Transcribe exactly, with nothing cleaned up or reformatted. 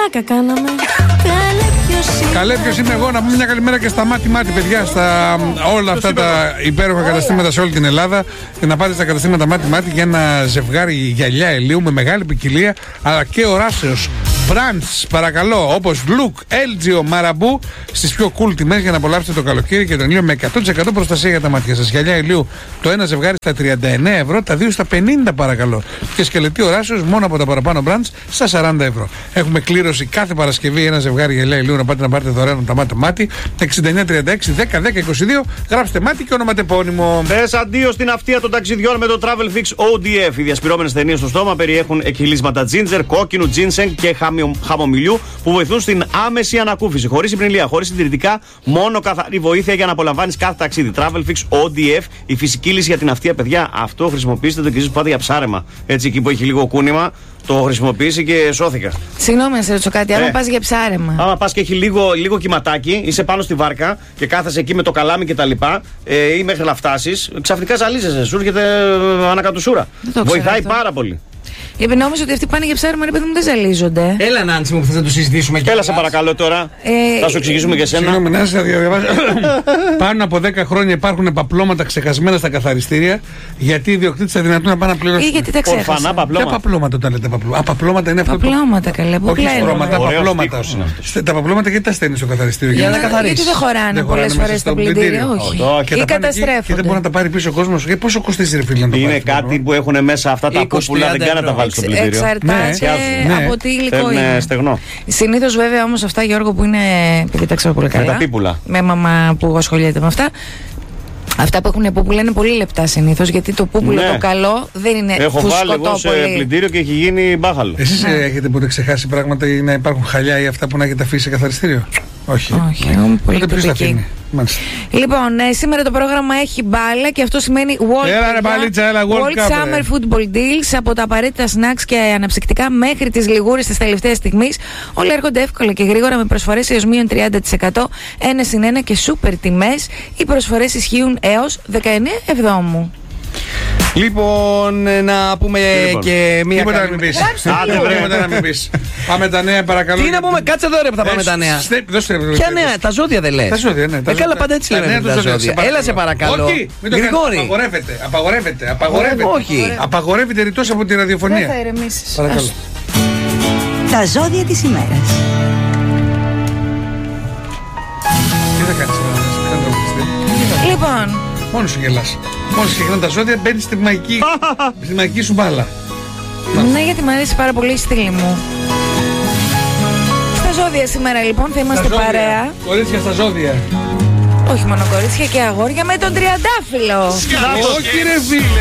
πλάκα κάναμε. Καλέ, ποιος είμαι εγώ, να πούμε μια καλημέρα και στα μάτι μάτι, παιδιά, στα όλα αυτά τα υπέροχα καταστήματα σε όλη την Ελλάδα. Και να πάτε στα καταστήματα μάτι μάτι για ένα ζευγάρι γυαλιά ηλίου με μεγάλη ποικιλία αλλά και οράσεως. Brands, παρακαλώ, όπως Look, ελ τζι, Marabu, στις πιο cool τιμές για να απολαύσετε το καλοκαίρι και τον ήλιο με εκατό τοις εκατό προστασία για τα μάτια σας. Γυαλιά ηλίου το ένα ζευγάρι στα τριάντα εννέα ευρώ, τα δύο στα πενήντα παρακαλώ. Και σκελετή οράσεως μόνο από τα παραπάνω brands στα σαράντα ευρώ. Έχουμε κλήρωση κάθε Παρασκευή ένα ζευγάρι γυαλιά ηλίου να πάτε να πάρετε δωρεάν τα μάτι μάτι. εξήντα εννέα τριάντα έξι δέκα δέκα είκοσι δύο, γράψτε μάτι και ονοματεπώνυμο. Θες αντίο στην αυτεία των ταξιδιών με το Travel Fix ο ντι εφ. Οι διασπυρώμενες ταινίες στο στόμα περιέχουν εκχυλίσματα ginger, κόκκινου, ginseng και χαμομηλιού που βοηθούν στην άμεση ανακούφιση. Χωρίς υπνηλία, χωρίς συντηρητικά, μόνο καθαρή βοήθεια για να απολαμβάνεις κάθε ταξίδι. Travel Fix ο ντι εφ, η φυσική λύση για την αυτεία, παιδιά. Αυτό χρησιμοποιήστε το και εσείς που πάτε για ψάρεμα. Έτσι, εκεί που έχει λίγο κούνημα, το χρησιμοποιήσει και σώθηκα. Συγγνώμη, να σε ρωτήσω κάτι. Άμα ε, πας για ψάρεμα. Άμα πας και έχει λίγο, λίγο κυματάκι, είσαι πάνω στη βάρκα και κάθεσαι εκεί με το καλάμι κτλ. Ε, ή μέχρι να φτάσεις, ξαφνικά ζαλίζεσαι, σου έρχεται ανακατουσούρα. Βοηθάει αυτό. πάρα πολύ. Γιατί νόμιζα ότι αυτοί πάνε για ψάρεμα, ρε παιδί μου, δεν ζαλίζονται. Έλα, Νάντσι μου, που θα το συζητήσουμε και. Έλα, σε παρακαλώ τώρα. Ε, θα σου εξηγήσουμε και εσένα. Συγγνώμη, να σας διαβάσω. Πάνω από δέκα χρόνια υπάρχουν επαπλώματα ξεχασμένα στα καθαριστήρια, γιατί οι ιδιοκτήτες θα δυνατούν να πάνε να πληρώσουν. Ή γιατί τα ξέχασα. Ορφανά παπλώματα. Τα παπλώματα όταν λέτε παπλώματα. Απαπλώματα είναι αυτό. Παπλώματα, καλέ. Που Όχι στρώματα, Ωραίος παπλώματα. τείχος είναι αυτός. Τα παπλώματα γιατί τα στέλνει στο καθαριστήριο. Για να να- τα καθαρίσεις. Γιατί δεν χωράνε Δεν πολλές χωράνε φορές μέσα στο στο πλυντήριο, πλυντήριο. όχι. Όχι, Και Ή τα πάνε εκεί Και δεν καταστρέφονται. μπορεί να τα πάρει πίσω ο κόσμος. Και πόσο κοστίζει, ρε φίλε, να το Είναι πάρει αυτό το κάτι πράγμα? που έχουν μέσα αυτά τα είκοσι κόπουλα, δεν τριάντα κάνει να τα ευρώ. βάλει στο πλυντήριο. Εξαρτάται Ναι. από τι υλικό Θέλουν είναι. στεγνό. Συνήθως βέβαια όμως αυτά, Γιώργο, που είναι. Επειδή τα ξέρω πολύ καλά. τα πίπουλα. Με μαμά που ασχολιέται με αυτά. Αυτά που έχουν πούπουλα είναι πολύ λεπτά συνήθως. Γιατί το πούπουλο Ναι. το καλό δεν είναι Έχω βάλει φουσκωτό εγώ σε πολύ. πλυντήριο και έχει γίνει μπάχαλο. Εσείς ε, έχετε ποτέ ξεχάσει πράγματα ή να υπάρχουν χαλιά ή αυτά που να έχετε αφήσει σε καθαριστήριο? Όχι. Όχι, εγώ είμαι πολύ Τότε ποιος τα τοπική. αφήνει? Μάλιστα. Λοιπόν, ε, σήμερα το πρόγραμμα έχει μπάλα και αυτό σημαίνει World, Έλα, ρε, μπαλίτσα, έλα, World World Cup, Summer ρε. Football Deals, από τα απαραίτητα snacks και αναψυκτικά μέχρι τις λιγούρες της τελευταίας στιγμής. Όλα έρχονται εύκολα και γρήγορα με προσφορές έως μείον τριάντα τοις εκατό, ένα συν ένα και σούπερ τιμές. Οι προσφορές ισχύουν έως δεκαεννέα Εβδόμου. Λοιπόν, ε, να πούμε Λοιπόν. και μία. Τίποτα να καλή- μην πεις. Άντε, βρε. Τίποτα να μην πεις. Πάμε τα νέα, παρακαλώ. Τι να πούμε, κάτσε εδώ ρε που θα πάμε Ε, τα νέα. στε- δώστε- Ποια νέα, τα ζώδια δεν λες. Τα ζώδια, ναι. τα Ε, καλά, ζώδια. πάντα έτσι Τα λέμε νέα με του τα ζώδια, ζώδια. σε Έλα, σε παρακαλώ. Όχι, μην το κάνεις. Γρηγόρη. Απαγορεύεται, απαγορεύεται, απαγορεύεται. Όχι. Απαγορεύεται ρητός από τη ραδιοφωνία. ηρεμήσεις. Παρακαλώ. Τα ζώδια της ημέρας. Τι θα κάνεις σήμερα, κάνε τραγουδιστή. Λοιπόν, Μόνος σου γελάς. Μόνος σου γελάνε τα ζώδια, μπαίνεις στη μαγική, στη μαγική σου μπάλα. ναι, γιατί μου αρέσει πάρα πολύ η στήλη μου. Στα ζώδια σήμερα λοιπόν θα είμαστε Στα ζώδια. παρέα. Κορίτσια στα ζώδια. Όχι μόνο κορίτσια και αγόρια με τον τριαντάφυλλο. Όχι ρε φίλε.